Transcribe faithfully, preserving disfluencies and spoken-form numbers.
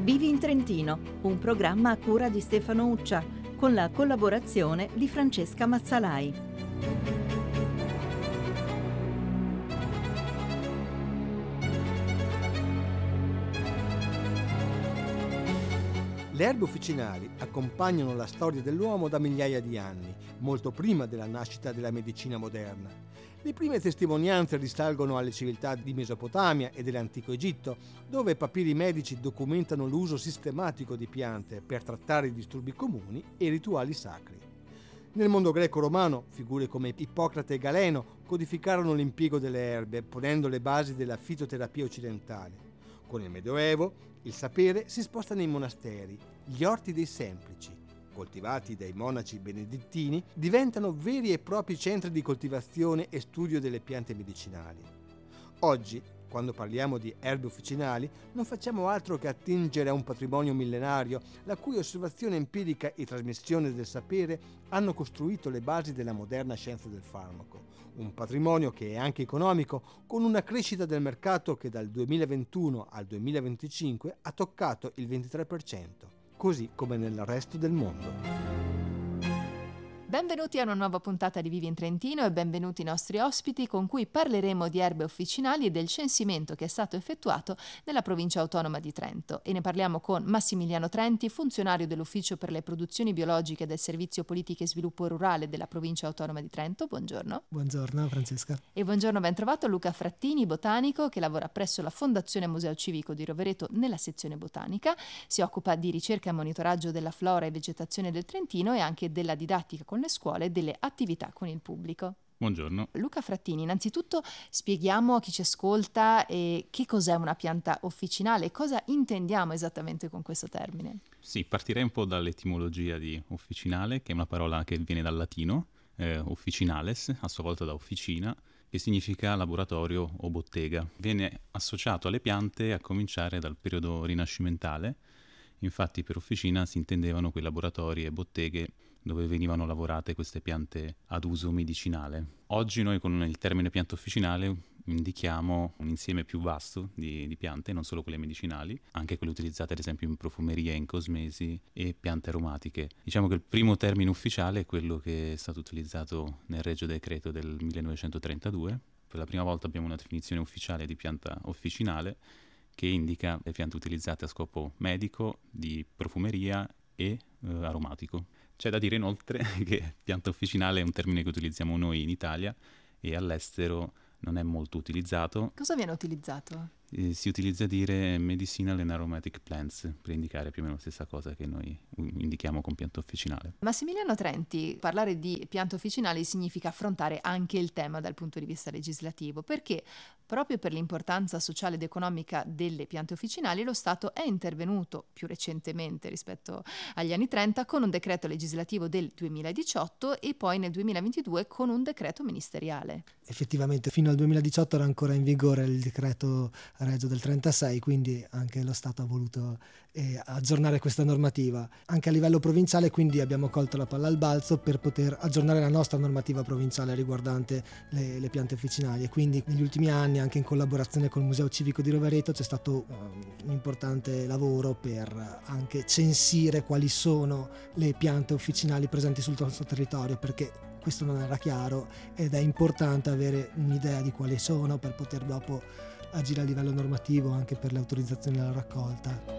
Vivi in Trentino, un programma a cura di Stefano Uccia, con la collaborazione di Francesca Mazzalai. Le erbe officinali accompagnano la storia dell'uomo da migliaia di anni, molto prima della nascita della medicina moderna. Le prime testimonianze risalgono alle civiltà di Mesopotamia e dell'antico Egitto, dove papiri medici documentano l'uso sistematico di piante per trattare i disturbi comuni e i rituali sacri. Nel mondo greco-romano, figure come Ippocrate e Galeno codificarono l'impiego delle erbe, ponendo le basi della fitoterapia occidentale. Con il Medioevo, il sapere si sposta nei monasteri. Gli orti dei semplici, coltivati dai monaci benedettini, diventano veri e propri centri di coltivazione e studio delle piante medicinali. Oggi, quando parliamo di erbe officinali, non facciamo altro che attingere a un patrimonio millenario, la cui osservazione empirica e trasmissione del sapere hanno costruito le basi della moderna scienza del farmaco. Un patrimonio che è anche economico, con una crescita del mercato che dal duemilaventuno al duemilaventicinque ha toccato il ventitré per cento, così come nel resto del mondo. Benvenuti a una nuova puntata di Vivi in Trentino e benvenuti i nostri ospiti con cui parleremo di erbe officinali e del censimento che è stato effettuato nella provincia autonoma di Trento. E ne parliamo con Massimiliano Trenti, funzionario dell'Ufficio per le produzioni biologiche del Servizio Politiche e Sviluppo Rurale della provincia autonoma di Trento. Buongiorno. Buongiorno Francesca. E buongiorno, ben trovato Luca Frattini, botanico che lavora presso la Fondazione Museo Civico di Rovereto nella sezione botanica. Si occupa di ricerca e monitoraggio della flora e vegetazione del Trentino e anche della didattica con le scuole e delle attività con il pubblico. Buongiorno. Luca Frattini, innanzitutto spieghiamo a chi ci ascolta eh, che cos'è una pianta officinale e cosa intendiamo esattamente con questo termine. Sì, partirei un po' dall'etimologia di officinale, che è una parola che viene dal latino, eh, officinales, a sua volta da officina, che significa laboratorio o bottega. Viene associato alle piante a cominciare dal periodo rinascimentale. Infatti per officina si intendevano quei laboratori e botteghe dove venivano lavorate queste piante ad uso medicinale. Oggi noi con il termine pianta officinale indichiamo un insieme più vasto di, di piante, non solo quelle medicinali, anche quelle utilizzate ad esempio in profumeria, in cosmesi e piante aromatiche. Diciamo che il primo termine ufficiale è quello che è stato utilizzato nel Regio Decreto del millenovecentotrentadue. Per la prima volta abbiamo una definizione ufficiale di pianta officinale che indica le piante utilizzate a scopo medico, di profumeria e eh, aromatico. C'è da dire inoltre che pianta officinale è un termine che utilizziamo noi in Italia e all'estero non è molto utilizzato. Cosa viene utilizzato? Eh, si utilizza dire medicinal and aromatic plants per indicare più o meno la stessa cosa che noi indichiamo con pianta officinale. Massimiliano Trenti, parlare di piante officinali significa affrontare anche il tema dal punto di vista legislativo, perché proprio per l'importanza sociale ed economica delle piante officinali lo Stato è intervenuto più recentemente rispetto agli anni trenta con un decreto legislativo del duemiladiciotto e poi nel duemilaventidue con un decreto ministeriale. Effettivamente fino al duemiladiciotto era ancora in vigore il decreto Regio del trentasei, quindi anche lo Stato ha voluto eh, aggiornare questa normativa. Anche a livello provinciale quindi abbiamo colto la palla al balzo per poter aggiornare la nostra normativa provinciale riguardante le, le piante officinali e quindi negli ultimi anni anche in collaborazione col Museo Civico di Rovereto c'è stato um, un importante lavoro per anche censire quali sono le piante officinali presenti sul nostro territorio, perché questo non era chiaro ed è importante avere un'idea di quali sono per poter dopo agire a livello normativo anche per le autorizzazioni alla raccolta.